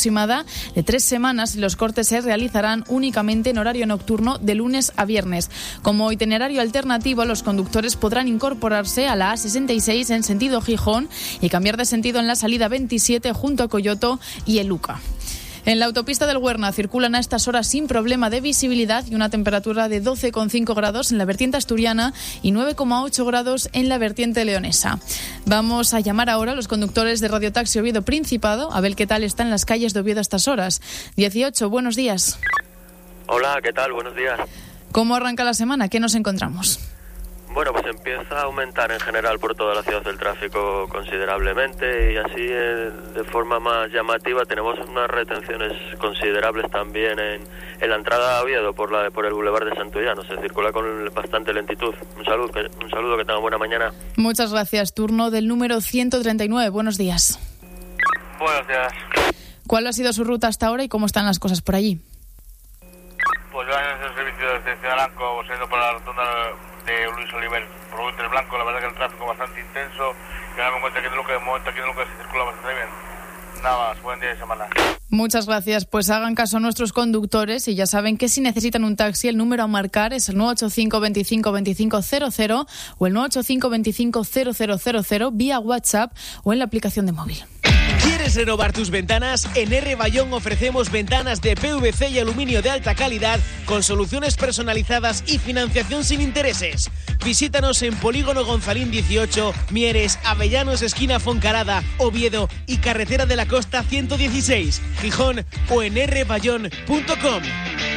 aproximada de 3 semanas y los cortes se realizarán únicamente en horario nocturno de lunes a viernes. Como itinerario alternativo, los conductores podrán incorporarse a la A66 en sentido Gijón y cambiar de sentido en la salida 27 junto a Coyoto y el Luca. En la autopista del Huerna circulan a estas horas sin problema de visibilidad y una temperatura de 12,5 grados en la vertiente asturiana y 9,8 grados en la vertiente leonesa. Vamos a llamar ahora a los conductores de Radio Taxi Oviedo Principado a ver qué tal están las calles de Oviedo a estas horas. 18, buenos días. Hola, ¿qué tal? Buenos días. ¿Cómo arranca la semana? ¿Qué nos encontramos? Bueno, pues empieza a aumentar en general por toda la ciudad el tráfico considerablemente y así de forma más llamativa tenemos unas retenciones considerables también en la entrada a Oviedo por el Boulevard de Santullano. Se circula con bastante lentitud. Un saludo, que tengan buena mañana. Muchas gracias. Turno del número 139. Buenos días. Buenos días. ¿Cuál ha sido su ruta hasta ahora y cómo están las cosas por allí? Pues yo en el servicio desde Ciudad Blanco, yendo por la rotonda de Luis Oliver, por Ultra Blanco, la verdad que el tráfico bastante intenso, y ahora me encuentro aquí en Luque se circula bastante bien. Nada más, buen día de semana. Muchas gracias. Pues hagan caso a nuestros conductores y ya saben que si necesitan un taxi, el número a marcar es el 985 25 25 00 o el 985 25 0000 vía WhatsApp o en la aplicación de móvil. ¿Quieres renovar tus ventanas? En R. Bayón ofrecemos ventanas de PVC y aluminio de alta calidad con soluciones personalizadas y financiación sin intereses. Visítanos en Polígono Gonzalín 18, Mieres, Avellanos, esquina Foncarada, Oviedo y Carretera de la Costa 116, Gijón o en rbayón.com.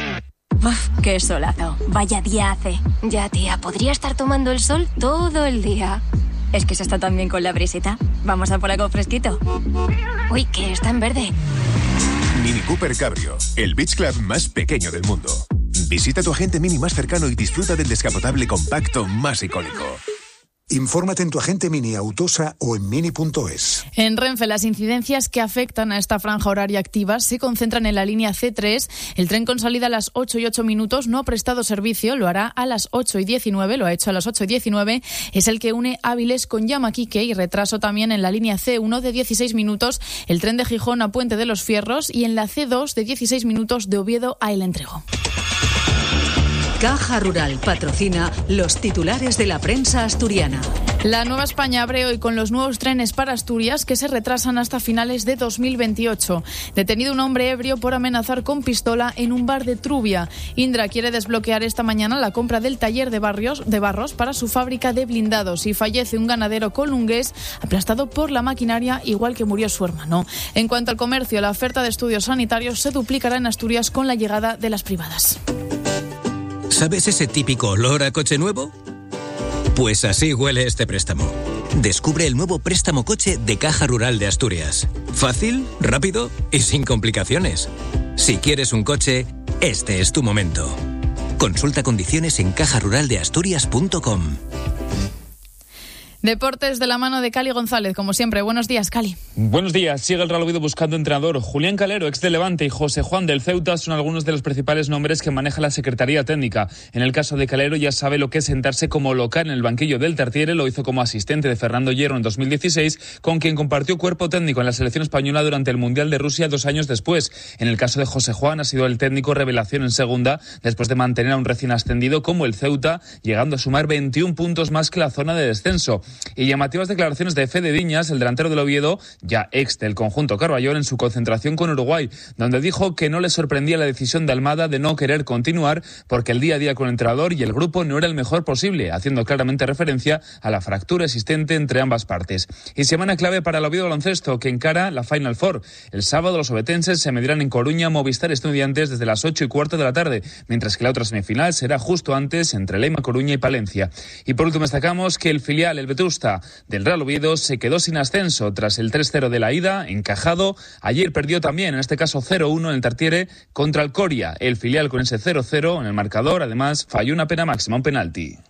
Uf, qué solazo. Vaya día hace. Ya, tía, podría estar tomando el sol todo el día. Es que se está tan bien con la brisita. Vamos a por algo fresquito. Uy, que está en verde. Mini Cooper Cabrio, el beach club más pequeño del mundo. Visita tu agente Mini más cercano y disfruta del descapotable compacto más icónico. Infórmate en tu agente Mini Autosa o en mini.es. En Renfe, las incidencias que afectan a esta franja horaria activa se concentran en la línea C3. El tren con salida a las 8 y 8 minutos no ha prestado servicio, lo hará a las 8 y 19, lo ha hecho a las 8 y 19. Es el que une Áviles con Llamaquique y retraso también en la línea C1 de 16 minutos, el tren de Gijón a Puente de los Fierros y en la C2 de 16 minutos de Oviedo a El Entrego. Caja Rural patrocina los titulares de la prensa asturiana. La Nueva España abre hoy con los nuevos trenes para Asturias que se retrasan hasta finales de 2028. Detenido un hombre ebrio por amenazar con pistola en un bar de Trubia. Indra quiere desbloquear esta mañana la compra del taller de Barros para su fábrica de blindados y fallece un ganadero colungués aplastado por la maquinaria igual que murió su hermano. En cuanto al comercio, la oferta de estudios sanitarios se duplicará en Asturias con la llegada de las privadas. ¿Sabes ese típico olor a coche nuevo? Pues así huele este préstamo. Descubre el nuevo préstamo coche de Caja Rural de Asturias. Fácil, rápido y sin complicaciones. Si quieres un coche, este es tu momento. Consulta condiciones en cajaruraldeasturias.com. Deportes de la mano de Cali González, como siempre. Buenos días, Cali. Buenos días. Sigue el Real Oviedo buscando entrenador. Julián Calero, ex de Levante, y José Juan del Ceuta son algunos de los principales nombres que maneja la Secretaría Técnica. En el caso de Calero ya sabe lo que es sentarse como local en el banquillo del Tartiere. Lo hizo como asistente de Fernando Hierro en 2016, con quien compartió cuerpo técnico en la selección española durante el Mundial de Rusia 2 años después. En el caso de José Juan ha sido el técnico revelación en segunda, después de mantener a un recién ascendido como el Ceuta, llegando a sumar 21 puntos más que la zona de descenso. Y llamativas declaraciones de Fede Viñas, el delantero del Oviedo, ya ex del conjunto Carballón, en su concentración con Uruguay, donde dijo que no le sorprendía la decisión de Almada de no querer continuar porque el día a día con el entrenador y el grupo no era el mejor posible, haciendo claramente referencia a la fractura existente entre ambas partes. Y semana clave para el Oviedo Baloncesto, que encara la Final Four. El sábado los obetenses se medirán en Coruña Movistar Estudiantes desde las 8:15 de la tarde, mientras que la otra semifinal será justo antes entre Lema Coruña y Palencia. Y por último destacamos que el filial, el Vetusta, del Real Oviedo, se quedó sin ascenso tras el 3-0 de la ida, encajado. Ayer perdió también, en este caso 0-1 en el Tartiere contra el Coria. El filial con ese 0-0 en el marcador, además, falló una pena máxima, un penalti.